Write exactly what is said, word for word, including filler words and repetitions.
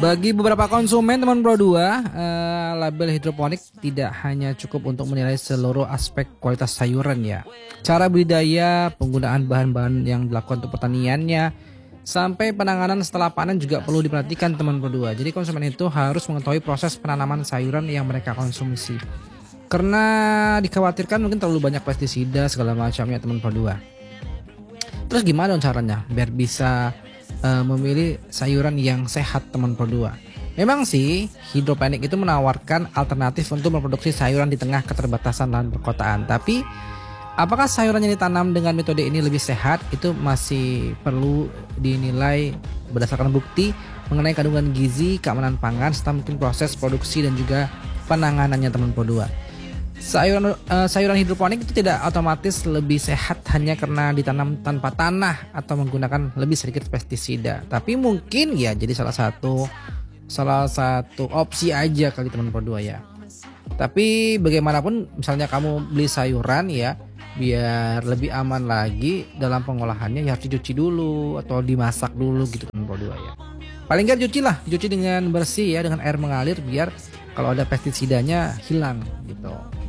Bagi beberapa konsumen teman Pro dua, eh, label hidroponik tidak hanya cukup untuk menilai seluruh aspek kualitas sayuran ya. Cara budidaya, penggunaan bahan-bahan yang dilakukan untuk pertaniannya, sampai penanganan setelah panen juga perlu diperhatikan teman Pro dua. Jadi konsumen itu harus mengetahui proses penanaman sayuran yang mereka konsumsi. Karena dikhawatirkan mungkin terlalu banyak pestisida segala macamnya teman Pro dua. Terus gimana dong caranya biar bisa Uh, memilih sayuran yang sehat teman Pro dua? Memang sih hidroponik itu menawarkan alternatif untuk memproduksi sayuran di tengah keterbatasan lahan perkotaan. Tapi apakah sayuran yang ditanam dengan metode ini lebih sehat? Itu masih perlu dinilai berdasarkan bukti mengenai kandungan gizi, keamanan pangan, serta mungkin proses produksi dan juga penanganannya teman Pro dua. Sayuran uh, sayuran hidroponik itu tidak otomatis lebih sehat hanya karena ditanam tanpa tanah atau menggunakan lebih sedikit pestisida. Tapi mungkin ya jadi salah satu salah satu opsi aja kali teman Pro dua ya. Tapi bagaimanapun misalnya kamu beli sayuran ya, biar lebih aman lagi dalam pengolahannya ya harus dicuci dulu atau dimasak dulu gitu teman Pro dua ya. Paling nggak dicuci lah, dicuci dengan bersih ya, dengan air mengalir biar kalau ada pestisidanya hilang gitu.